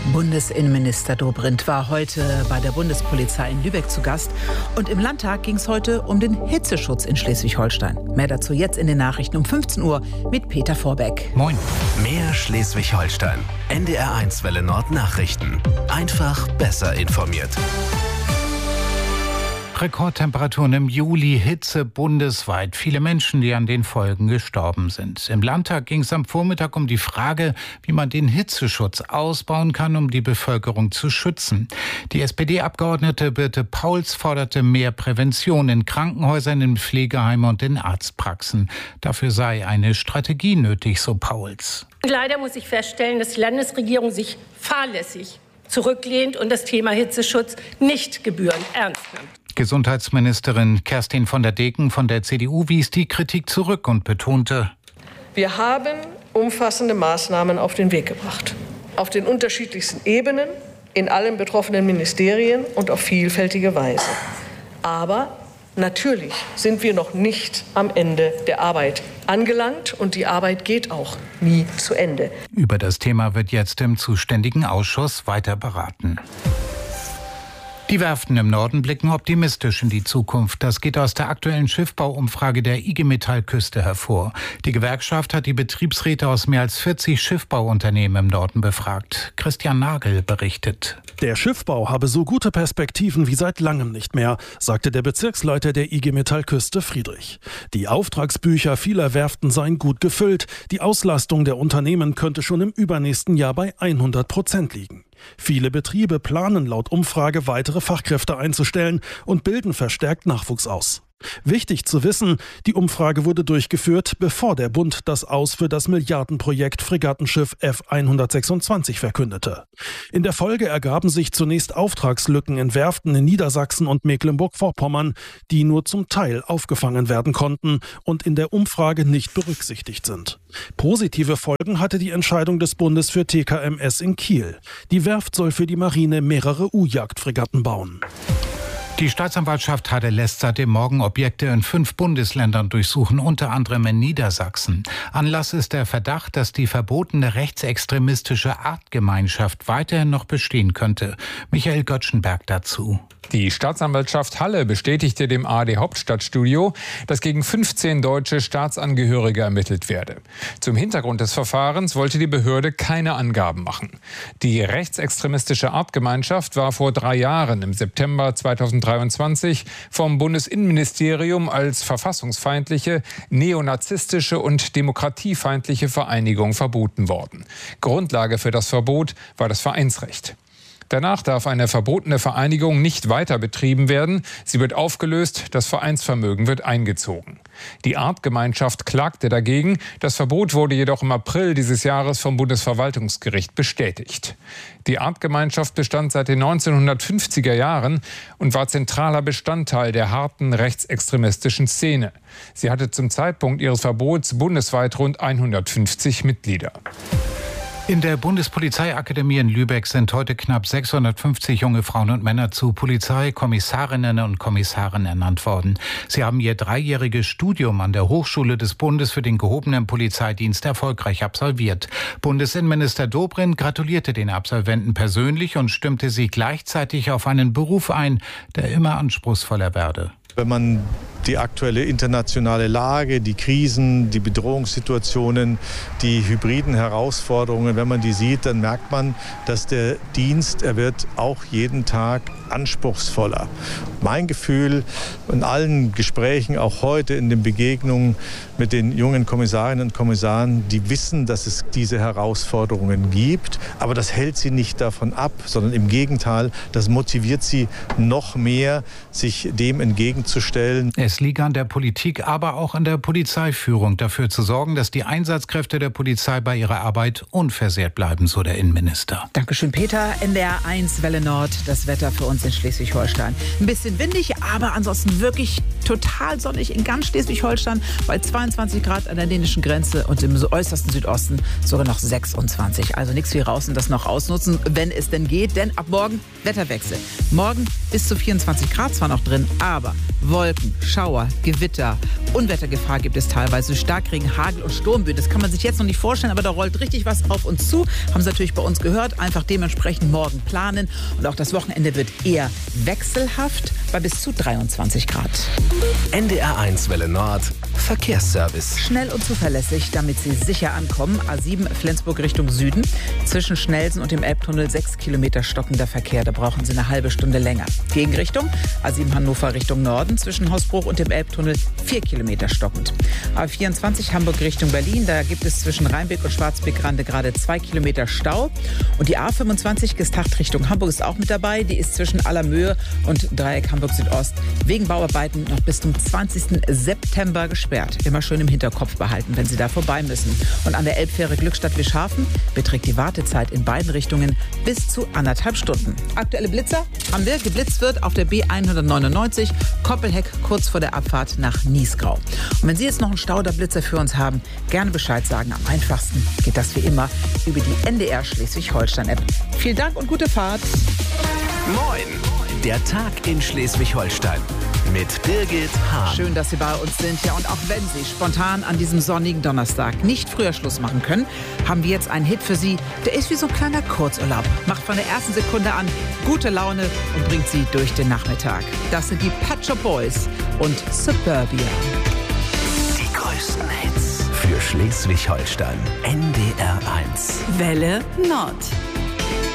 Bundesinnenminister Dobrindt war heute bei der Bundespolizei in Lübeck zu Gast. Und im Landtag ging es heute um den Hitzeschutz in Schleswig-Holstein. Mehr dazu jetzt in den Nachrichten um 15 Uhr mit Peter Vorbeck. Moin. Mehr Schleswig-Holstein. NDR1 Welle Nord Nachrichten. Einfach besser informiert. Rekordtemperaturen im Juli, Hitze bundesweit. Viele Menschen, die an den Folgen gestorben sind. Im Landtag ging es am Vormittag um die Frage, wie man den Hitzeschutz ausbauen kann, um die Bevölkerung zu schützen. Die SPD-Abgeordnete Birte Pauls forderte mehr Prävention in Krankenhäusern, in Pflegeheimen und in Arztpraxen. Dafür sei eine Strategie nötig, so Pauls. Leider muss ich feststellen, dass die Landesregierung sich fahrlässig zurücklehnt und das Thema Hitzeschutz nicht gebührend ernst nimmt. Gesundheitsministerin Kerstin von der Deken von der CDU wies die Kritik zurück und betonte: Wir haben umfassende Maßnahmen auf den Weg gebracht. Auf den unterschiedlichsten Ebenen, in allen betroffenen Ministerien und auf vielfältige Weise. Aber natürlich sind wir noch nicht am Ende der Arbeit angelangt und die Arbeit geht auch nie zu Ende. Über das Thema wird jetzt im zuständigen Ausschuss weiter beraten. Die Werften im Norden blicken optimistisch in die Zukunft. Das geht aus der aktuellen Schiffbauumfrage der IG Metall Küste hervor. Die Gewerkschaft hat die Betriebsräte aus mehr als 40 Schiffbauunternehmen im Norden befragt. Christian Nagel berichtet. Der Schiffbau habe so gute Perspektiven wie seit langem nicht mehr, sagte der Bezirksleiter der IG Metall Küste Friedrich. Die Auftragsbücher vieler Werften seien gut gefüllt. Die Auslastung der Unternehmen könnte schon im übernächsten Jahr bei 100% liegen. Viele Betriebe planen laut Umfrage weitere Fachkräfte einzustellen und bilden verstärkt Nachwuchs aus. Wichtig zu wissen, die Umfrage wurde durchgeführt, bevor der Bund das Aus für das Milliardenprojekt Fregattenschiff F126 verkündete. In der Folge ergaben sich zunächst Auftragslücken in Werften in Niedersachsen und Mecklenburg-Vorpommern, die nur zum Teil aufgefangen werden konnten und in der Umfrage nicht berücksichtigt sind. Positive Folgen hatte die Entscheidung des Bundes für TKMS in Kiel. Die Werft soll für die Marine mehrere U-Jagdfregatten bauen. Die Staatsanwaltschaft Halle lässt seit dem Morgen Objekte in 5 Bundesländern durchsuchen, unter anderem in Niedersachsen. Anlass ist der Verdacht, dass die verbotene rechtsextremistische Artgemeinschaft weiterhin noch bestehen könnte. Michael Göttschenberg dazu. Die Staatsanwaltschaft Halle bestätigte dem ARD Hauptstadtstudio, dass gegen 15 deutsche Staatsangehörige ermittelt werde. Zum Hintergrund des Verfahrens wollte die Behörde keine Angaben machen. Die rechtsextremistische Artgemeinschaft war vor 3 Jahren im September 2023 vom Bundesinnenministerium als verfassungsfeindliche, neonazistische und demokratiefeindliche Vereinigung verboten worden. Grundlage für das Verbot war das Vereinsrecht. Danach darf eine verbotene Vereinigung nicht weiter betrieben werden. Sie wird aufgelöst, das Vereinsvermögen wird eingezogen. Die Artgemeinschaft klagte dagegen. Das Verbot wurde jedoch im April dieses Jahres vom Bundesverwaltungsgericht bestätigt. Die Artgemeinschaft bestand seit den 1950er Jahren und war zentraler Bestandteil der harten rechtsextremistischen Szene. Sie hatte zum Zeitpunkt ihres Verbots bundesweit rund 150 Mitglieder. In der Bundespolizeiakademie in Lübeck sind heute knapp 650 junge Frauen und Männer zu Polizeikommissarinnen und Kommissaren ernannt worden. Sie haben ihr 3-jähriges Studium an der Hochschule des Bundes für den gehobenen Polizeidienst erfolgreich absolviert. Bundesinnenminister Dobrindt gratulierte den Absolventen persönlich und stimmte sie gleichzeitig auf einen Beruf ein, der immer anspruchsvoller werde. Wenn man die aktuelle internationale Lage, die Krisen, die Bedrohungssituationen, die hybriden Herausforderungen, wenn man die sieht, dann merkt man, dass der Dienst, er wird auch jeden Tag anspruchsvoller. Mein Gefühl in allen Gesprächen, auch heute in den Begegnungen mit den jungen Kommissarinnen und Kommissaren, die wissen, dass es diese Herausforderungen gibt, aber das hält sie nicht davon ab, sondern im Gegenteil, das motiviert sie noch mehr, sich dem entgegenzustellen. Es liege an der Politik, aber auch an der Polizeiführung, dafür zu sorgen, dass die Einsatzkräfte der Polizei bei ihrer Arbeit unversehrt bleiben, so der Innenminister. Dankeschön, Peter. NDR1 Welle Nord, das Wetter für uns in Schleswig-Holstein. Ein bisschen windig, aber ansonsten wirklich total sonnig in ganz Schleswig-Holstein bei 22 Grad an der dänischen Grenze und im äußersten Südosten sogar noch 26. Also nichts wie raus und das noch ausnutzen, wenn es denn geht, denn ab morgen Wetterwechsel. Morgen bis zu 24 Grad zwar noch drin, aber Wolken, Schauer, Gewitter, Unwettergefahr gibt es teilweise, Starkregen, Hagel und Sturmböen. Das kann man sich jetzt noch nicht vorstellen, aber da rollt richtig was auf uns zu. Haben Sie natürlich bei uns gehört. Einfach dementsprechend morgen planen. Und auch das Wochenende wird eher wechselhaft bei bis zu 23 Grad. NDR1 Welle Nord, Verkehrsservice. Schnell und zuverlässig, damit Sie sicher ankommen. A7 Flensburg Richtung Süden. Zwischen Schnelsen und dem Elbtunnel 6 Kilometer stockender Verkehr. Da brauchen Sie eine halbe Stunde länger. Gegenrichtung A7 Hannover Richtung Norden. Zwischen Hausbruch und dem Elbtunnel 4 Kilometer stockend. A24 Hamburg Richtung Berlin. Da gibt es zwischen Rheinbeck und Schwarzbeck-Rande gerade 2 Kilometer Stau. Und die A25 Gestacht Richtung Hamburg ist auch mit dabei. Die ist zwischen Allermöhe und Dreieck Hamburg Südost wegen Bauarbeiten noch bis zum 20. September gesperrt. Immer schön im Hinterkopf behalten, wenn Sie da vorbei müssen. Und an der Elbfähre Glückstadt-Wischhafen beträgt die Wartezeit in beiden Richtungen bis zu 1,5 Stunden. Aktuelle Blitzer haben wir. Geblitzt wird auf der B199 Koppelheck kurz vor der Abfahrt nach Niesgrau. Und wenn Sie jetzt noch einen Stauderblitzer für uns haben, gerne Bescheid sagen. Am einfachsten geht das wie immer über die NDR Schleswig-Holstein-App. Vielen Dank und gute Fahrt. Moin! Der Tag in Schleswig-Holstein mit Birgit Hahn. Schön, dass Sie bei uns sind. Ja, und auch wenn Sie spontan an diesem sonnigen Donnerstag nicht früher Schluss machen können, haben wir jetzt einen Hit für Sie. Der ist wie so ein kleiner Kurzurlaub. Macht von der ersten Sekunde an gute Laune und bringt Sie durch den Nachmittag. Das sind die Pet Shop Boys und Suburbia. Die größten Hits für Schleswig-Holstein. NDR1. Welle Nord.